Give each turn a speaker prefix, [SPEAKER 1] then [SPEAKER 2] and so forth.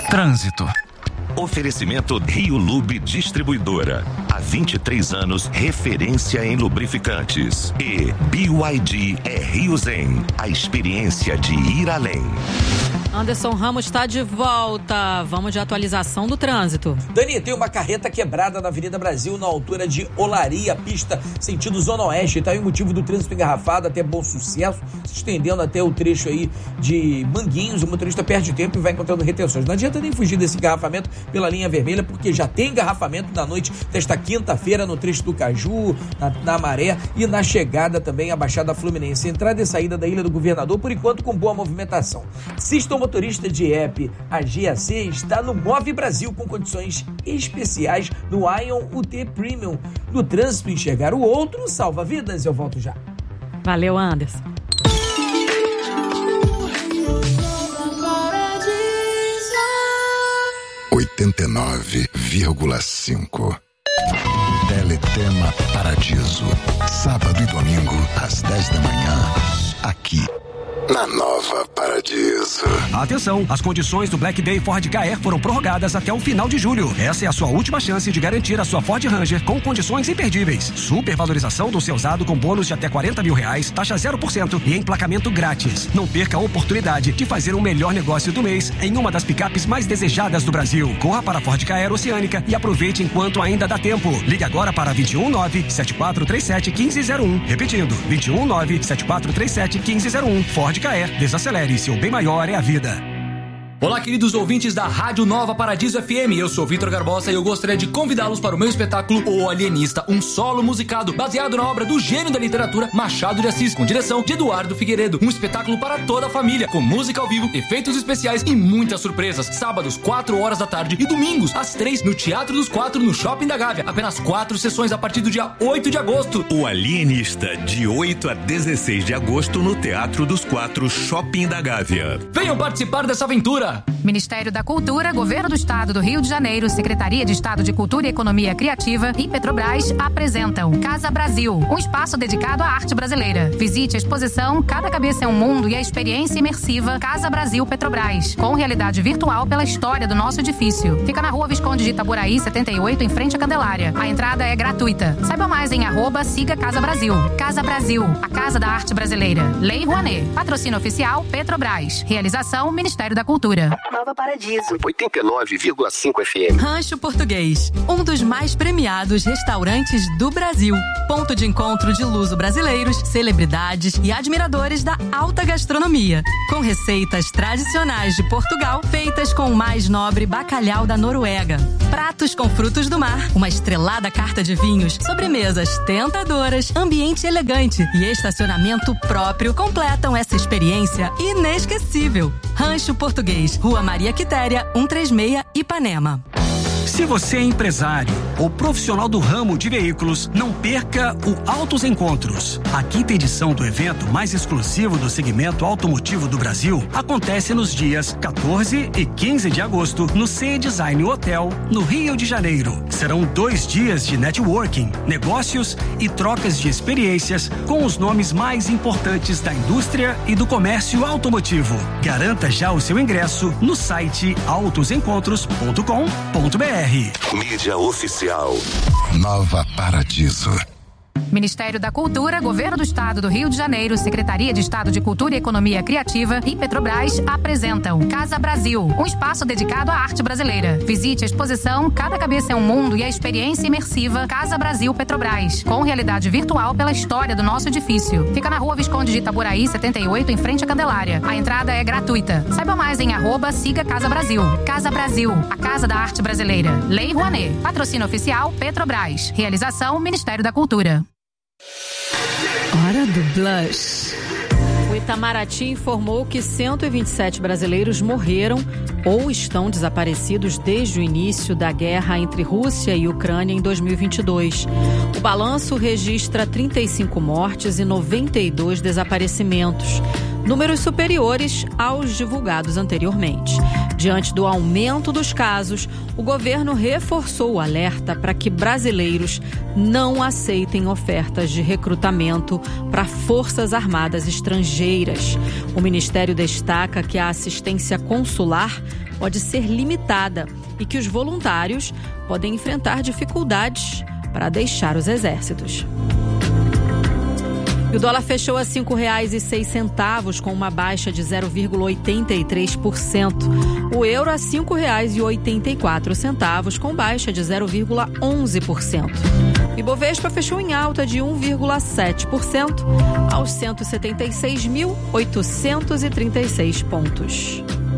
[SPEAKER 1] Trânsito.
[SPEAKER 2] Oferecimento Rio Lube Distribuidora. Há 23 anos, referência em lubrificantes. E BYD é Rio Zen. A experiência de ir além.
[SPEAKER 3] Anderson Ramos está de volta. Vamos de atualização do trânsito.
[SPEAKER 4] Dani, tem uma carreta quebrada na Avenida Brasil, na altura de Olaria, pista sentido Zona Oeste. Tá aí o motivo do trânsito engarrafado até Bom Sucesso, se estendendo até o trecho aí de Manguinhos. O motorista perde tempo e vai encontrando retenções. Não adianta nem fugir desse engarrafamento pela linha vermelha, porque já tem engarrafamento na noite desta quinta-feira no trecho do Caju, na Maré e na chegada também à Baixada Fluminense. Entrada e saída da Ilha do Governador, por enquanto com boa movimentação. Assista o motorista de app, a GAC está no Move Brasil com condições especiais no Ion UT Premium. No trânsito, enxergar o outro salva vidas. Eu volto já.
[SPEAKER 3] Valeu, Anderson.
[SPEAKER 5] (89,5) Teletema Paradiso. Sábado e domingo, às 10 da manhã. Aqui, na Nova Paradiso.
[SPEAKER 1] Atenção, as condições do Black Day Ford KR foram prorrogadas até o final de julho. Essa é a sua última chance de garantir a sua Ford Ranger com condições imperdíveis. Supervalorização do seu usado com bônus de até R$40 mil, taxa 0% e emplacamento grátis. Não perca a oportunidade de fazer o melhor negócio do mês em uma das picapes mais desejadas do Brasil. Corra para a Ford KR Oceânica e aproveite enquanto ainda dá tempo. Ligue agora para 219-7437-1501. Repetindo, 219-7437-1501. Ford KR, desacelere, seu bem maior é a vida.
[SPEAKER 6] Olá, queridos ouvintes da Rádio Nova Paradiso FM, eu sou Vitor Garbosa e eu gostaria de convidá-los para o meu espetáculo O Alienista, um solo musicado baseado na obra do gênio da literatura Machado de Assis, com direção de Eduardo Figueiredo. Um espetáculo para toda a família, com música ao vivo, efeitos especiais e muitas surpresas. Sábados, 4 horas da tarde e domingos, às 3, no Teatro dos Quatro, no Shopping da Gávea. Apenas 4 sessões a partir do dia 8 de agosto.
[SPEAKER 2] O Alienista, de 8 a 16 de agosto, no Teatro dos Quatro, Shopping da Gávea.
[SPEAKER 6] Venham participar dessa aventura!
[SPEAKER 7] Ministério da Cultura, Governo do Estado do Rio de Janeiro, Secretaria de Estado de Cultura e Economia Criativa e Petrobras apresentam Casa Brasil, um espaço dedicado à arte brasileira. Visite a exposição Cada Cabeça é um Mundo e a experiência imersiva Casa Brasil Petrobras, com realidade virtual pela história do nosso edifício. Fica na Rua Visconde de Itaboraí, 78, em frente à Candelária. A entrada é gratuita. Saiba mais em @siga Casa Brasil. Casa Brasil, a Casa da Arte Brasileira. Lei Rouanet. Patrocínio oficial Petrobras. Realização Ministério da Cultura.
[SPEAKER 8] Nova Paradiso. 89,5 FM.
[SPEAKER 3] Rancho Português, um dos mais premiados restaurantes do Brasil. Ponto de encontro de luso-brasileiros, celebridades e admiradores da alta gastronomia. Com receitas tradicionais de Portugal, feitas com o mais nobre bacalhau da Noruega. Pratos com frutos do mar, uma estrelada carta de vinhos, sobremesas tentadoras, ambiente elegante e estacionamento próprio completam essa experiência inesquecível. Rancho Português, Rua Maria Quitéria, 136, Ipanema.
[SPEAKER 1] Se você é empresário ou profissional do ramo de veículos, não perca o Autos Encontros. A 5ª edição do evento mais exclusivo do segmento automotivo do Brasil acontece nos dias 14 e 15 de agosto no CE Design Hotel, no Rio de Janeiro. Serão 2 dias de networking, negócios e trocas de experiências com os nomes mais importantes da indústria e do comércio automotivo. Garanta já o seu ingresso no site autosencontros.com.br.
[SPEAKER 2] Mídia oficial.
[SPEAKER 5] Nova Paradiso.
[SPEAKER 7] Ministério da Cultura, Governo do Estado do Rio de Janeiro, Secretaria de Estado de Cultura e Economia Criativa e Petrobras apresentam Casa Brasil, um espaço dedicado à arte brasileira. Visite a exposição Cada Cabeça é um Mundo e a experiência imersiva Casa Brasil Petrobras, com realidade virtual pela história do nosso edifício. Fica na Rua Visconde de Itaboraí, 78, em frente à Candelária. A entrada é gratuita. Saiba mais em @siga Casa Brasil. Casa Brasil, a Casa da Arte Brasileira. Lei Rouanet. Patrocínio oficial Petrobras. Realização Ministério da Cultura.
[SPEAKER 3] Hora do Blush. O Itamaraty informou que 127 brasileiros morreram ou estão desaparecidos desde o início da guerra entre Rússia e Ucrânia em 2022. O balanço registra 35 mortes e 92 desaparecimentos, números superiores aos divulgados anteriormente. Diante do aumento dos casos, o governo reforçou o alerta para que brasileiros não aceitem ofertas de recrutamento para forças armadas estrangeiras. O Ministério destaca que a assistência consular pode ser limitada e que os voluntários podem enfrentar dificuldades para deixar os exércitos. E o dólar fechou a R$ 5,06, com uma baixa de 0,83%. O euro a R$ 5,84, com baixa de 0,11%. O Ibovespa fechou em alta de 1,7% aos 176.836 pontos.